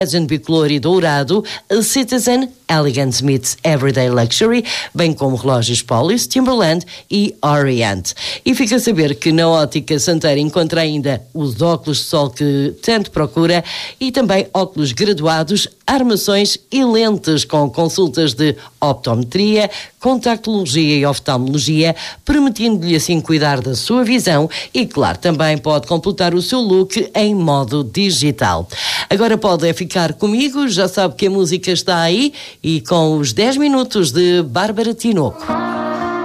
bicolor e dourado, a Citizen, Elegance meets Everyday Luxury, bem como relógios Polis, Timberland e Orient. E fica a saber que na Ótica Santeira encontra ainda os óculos de sol que tanto procura e também óculos graduados, armações e lentes com consultas de optometria, contactologia e oftalmologia, permitindo-lhe assim cuidar da sua visão e, claro, também pode completar o seu look em modo digital. Agora pode ficar comigo, já sabe que a música está aí e com os 10 minutos de Bárbara Tinoco.